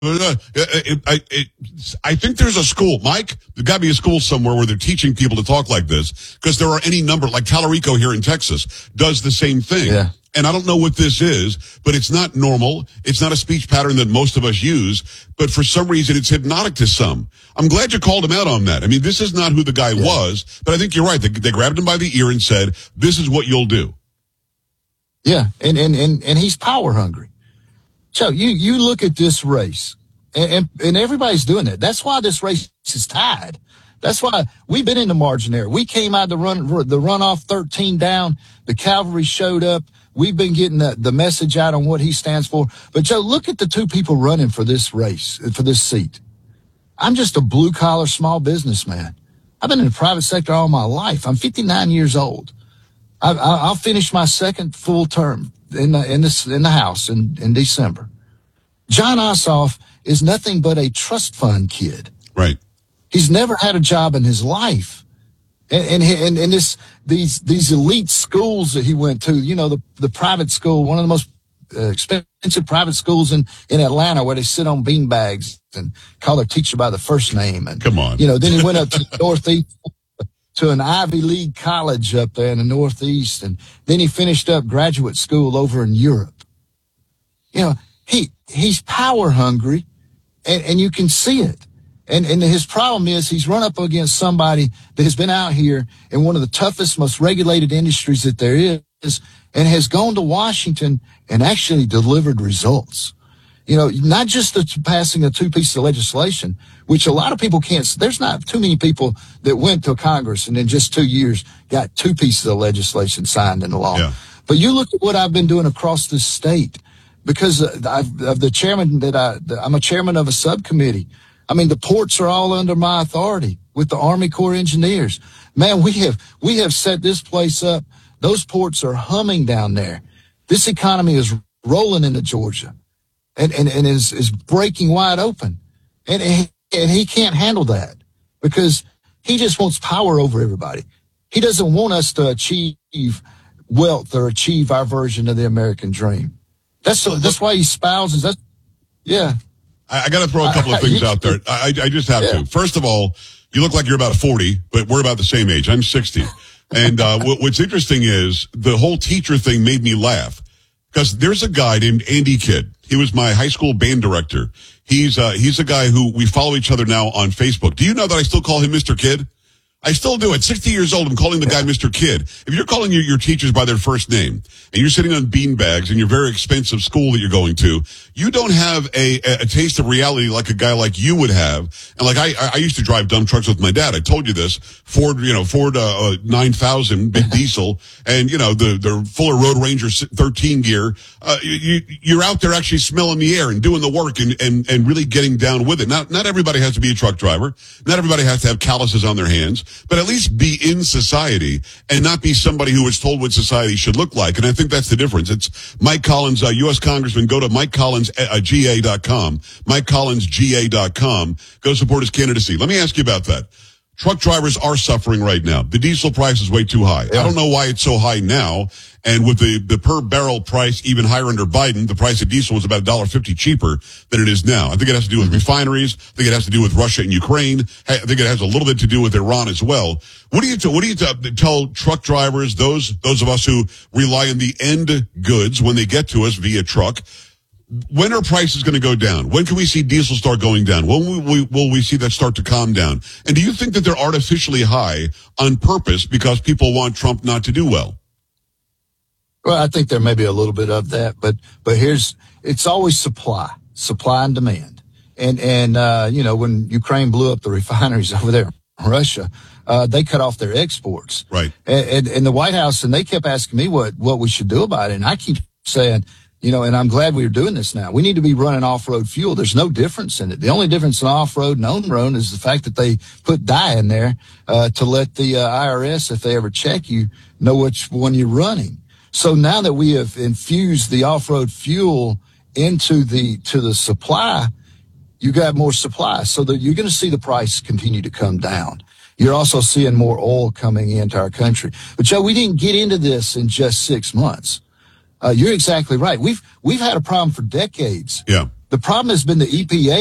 I think there's a school, Mike. There's got to be a school somewhere where they're teaching people to talk like this, because there are any number, like Talarico here in Texas does the same thing. Yeah. And I don't know what this is, but it's not normal. It's not a speech pattern that most of us use, but for some reason it's hypnotic to some. I'm glad you called him out on that. I mean, this is not who the guy was, but I think you're right. They grabbed him by the ear and said, this is what you'll do. Yeah. And he's power hungry. So you look at this race, and everybody's doing that. That's why this race is tied. That's why we've been in the margin there. We came out the runoff 13 down. The cavalry showed up. We've been getting the message out on what he stands for. But Joe, look at the two people running for this race, for this seat. I'm just a blue collar small businessman. I've been in the private sector all my life. I'm 59 years old. I'll finish my second full term in the House in December. John Ossoff is nothing but a trust fund kid. Right. He's never had a job in his life. And these elite schools that he went to, you know, the private school, one of the most expensive private schools in Atlanta, where they sit on beanbags and call their teacher by the first name. And come on. You know, then he went up to the Northeast to an Ivy League college up there in the Northeast, and then he finished up graduate school over in Europe. You know, he's power hungry, and you can see it. And his problem is he's run up against somebody that has been out here in one of the toughest, most regulated industries that there is, and has gone to Washington and actually delivered results. You know, not just the passing of two pieces of legislation, which a lot of people can't. There's not too many people that went to Congress and in just 2 years got two pieces of legislation signed into law. Yeah. But you look at what I've been doing across this state, because of the chairman I'm a chairman of a subcommittee. I mean, the ports are all under my authority with the Army Corps engineers. Man, we have set this place up. Those ports are humming down there. This economy is rolling into Georgia and is breaking wide open. And he can't handle that because he just wants power over everybody. He doesn't want us to achieve wealth or achieve our version of the American dream. That's why he spouses that. Yeah. I got to throw a couple of things out there. I just have to. First of all, you look like you're about 40, but we're about the same age. I'm 60. And what's interesting is the whole teacher thing made me laugh, because there's a guy named Andy Kidd. He was my high school band director. He's a guy who we follow each other now on Facebook. Do you know that I still call him Mr. Kidd? I still do. At 60 years old, I'm calling the guy Mr. Kidd. If you're calling your teachers by their first name, and you're sitting on beanbags in your very expensive school that you're going to, you don't have a taste of reality like a guy like you would have. And like I used to drive dump trucks with my dad. I told you this. Ford 9000 big diesel, and the Fuller Road Ranger 13 gear. You're out there actually smelling the air and doing the work and really getting down with it. Not everybody has to be a truck driver. Not everybody has to have calluses on their hands. But at least be in society and not be somebody who is told what society should look like. And I think that's the difference. It's Mike Collins, U.S. Congressman. Go to MikeCollinsGA.com. MikeCollinsGA.com. Go support his candidacy. Let me ask you about that. Truck drivers are suffering right now. The diesel price is way too high. Yeah. I don't know why it's so high now. And with the per barrel price even higher under Biden, the price of diesel was about $1.50 cheaper than it is now. I think it has to do with refineries. I think it has to do with Russia and Ukraine. I think it has a little bit to do with Iran as well. What do you tell truck drivers, those of us who rely on the end goods when they get to us via truck? When are prices going to go down? When can we see diesel start going down? When will we see that start to calm down? And do you think that they're artificially high on purpose because people want Trump not to do well? Well, I think there may be a little bit of that, but it's always supply and demand. And when Ukraine blew up the refineries over there in Russia, they cut off their exports. Right. And the White House, and they kept asking me what we should do about it. And I keep saying, and I'm glad we're doing this now. We need to be running off-road fuel. There's no difference in it. The only difference in off-road and on-road is the fact that they put dye in there to let the IRS, if they ever check you, know which one you're running. So now that we have infused the off-road fuel into the supply, you got more supply. So that you're going to see the price continue to come down. You're also seeing more oil coming into our country. But Joe, we didn't get into this in just 6 months. You're exactly right. We've had a problem for decades. Yeah. The problem has been the EPA